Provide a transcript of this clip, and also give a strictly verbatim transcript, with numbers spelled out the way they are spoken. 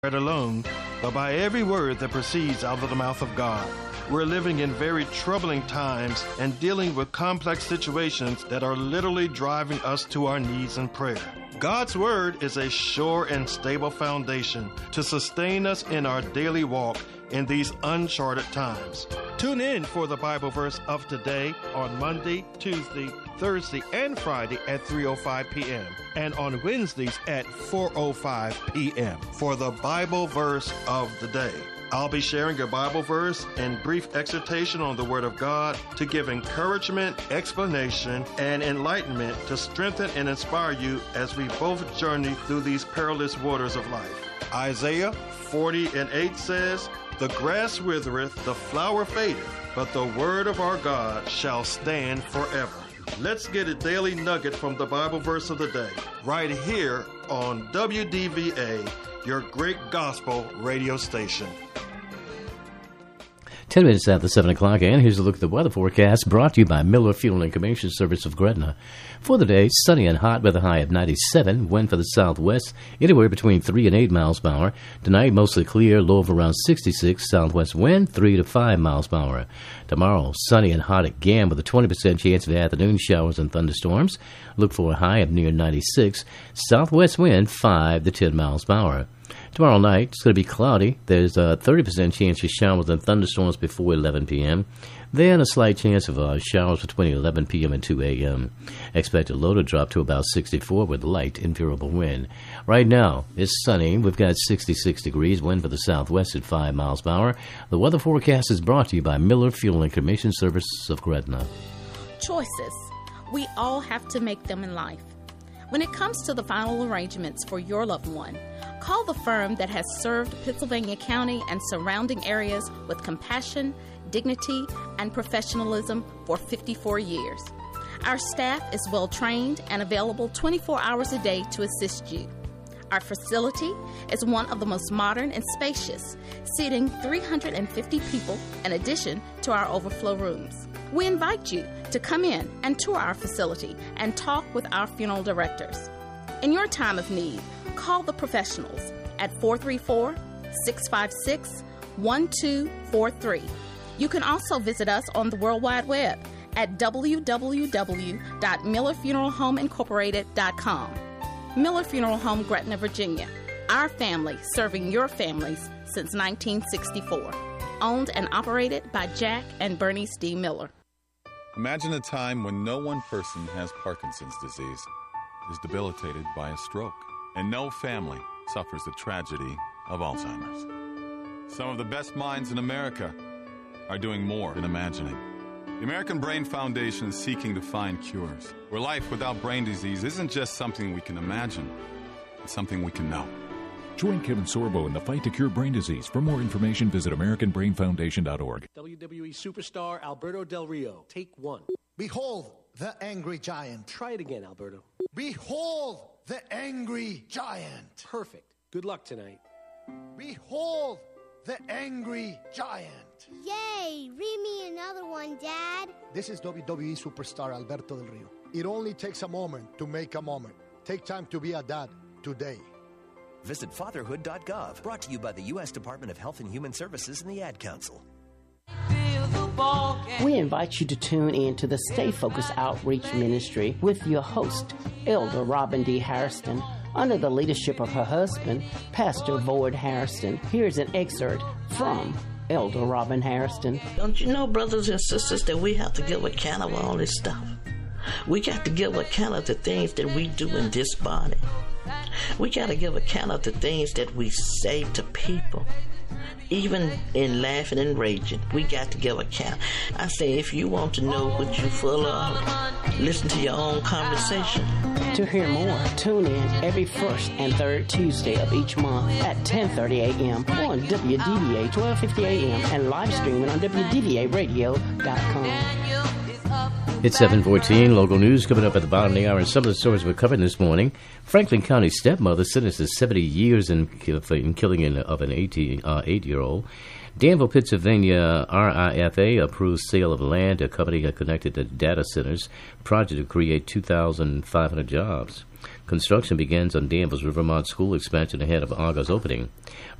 bread alone, but by every word that proceeds out of the mouth of God. We're living in very troubling times and dealing with complex situations that are literally driving us to our knees in prayer. God's Word is a sure and stable foundation to sustain us in our daily walk in these uncharted times. Tune in for the Bible verse of today on Monday, Tuesday, Thursday, and Friday at three oh five p.m. and on Wednesdays at four oh five p.m. for the Bible verse of the day. I'll be sharing a Bible verse and brief exhortation on the Word of God to give encouragement, explanation, and enlightenment to strengthen and inspire you as we both journey through these perilous waters of life. Isaiah forty and eight says, "The grass withereth, the flower fadeth, but the word of our God shall stand forever." Let's get a daily nugget from the Bible verse of the day, right here on W D V A, your great gospel radio station. Ten minutes after seven o'clock, and here's a look at the weather forecast brought to you by Miller Fuel and Cremation Service of Gretna. For the day, sunny and hot with a high of ninety-seven, wind for the southwest, anywhere between three and eight miles per hour. Tonight, mostly clear, low of around sixty-six, southwest wind three to five miles per hour. Tomorrow, sunny and hot again with a twenty percent chance of afternoon showers and thunderstorms. Look for a high of near ninety-six, southwest wind five to ten miles per hour. Tomorrow night, it's going to be cloudy. There's a thirty percent chance of showers and thunderstorms before eleven p.m. Then a slight chance of uh, showers between eleven p.m. and two a.m. Expect a low to drop to about sixty-four with light and variable wind. Right now, it's sunny. We've got sixty-six degrees, wind for the southwest at five miles per hour. The weather forecast is brought to you by Miller Fuel and Cremation Services of Gretna. Choices. We all have to make them in life. When it comes to the final arrangements for your loved one, call the firm that has served Pittsylvania County and surrounding areas with compassion, dignity, and professionalism for fifty-four years. Our staff is well trained and available twenty-four hours a day to assist you. Our facility is one of the most modern and spacious, seating three hundred fifty people in addition to our overflow rooms. We invite you to come in and tour our facility and talk with our funeral directors. In your time of need, call the professionals at four three four, six five six, one two four three. You can also visit us on the World Wide Web at w w w dot miller funeral home incorporated dot com. Miller Funeral Home, Gretna, Virginia. Our family serving your families since nineteen sixty-four. Owned and operated by Jack and Bernice D. Miller. Imagine a time when no one person has Parkinson's disease, is debilitated by a stroke, and no family suffers the tragedy of Alzheimer's. Some of the best minds in America are doing more than imagining. The American Brain Foundation is seeking to find cures, where life without brain disease isn't just something we can imagine, it's something we can know. Join Kevin Sorbo in the fight to cure brain disease. For more information, visit american brain foundation dot org. W W E superstar Alberto Del Rio. Take one. Behold the angry giant. Try it again, Alberto. Behold the angry giant. Perfect. Good luck tonight. Behold the angry giant. Yay! Read me another one, Dad. This is W W E superstar Alberto Del Rio. It only takes a moment to make a moment. Take time to be a dad today. Visit fatherhood dot gov. Brought to you by the U S Department of Health and Human Services and the Ad Council. We invite you to tune in to the Stay Focused Outreach Ministry with your host, Elder Robin D. Hairston. Under the leadership of her husband, Pastor Void Hairston, here's an excerpt from Elder Robin Hairston. Don't you know, brothers and sisters, that we have to give account of all this stuff? We got to give account of the things that we do in this body. We got to give account of the things that we say to people. Even in laughing and raging, we got to give account. I say, if you want to know what you're full of, listen to your own conversation. To hear more, tune in every first and third Tuesday of each month at ten thirty a.m. on W D V A twelve fifty a.m. and live streaming on w d v a radio dot com. It's seven fourteen. Local news coming up at the bottom of the hour. And some of the stories we're covering this morning. Franklin County stepmother sentenced to seventy years in, in killing an, of an eight-year-old. Danville, Pennsylvania R I F A approves sale of land to a company connected to data centers. Project to create two thousand five hundred jobs. Construction begins on Danville's Rivermont School expansion ahead of August opening.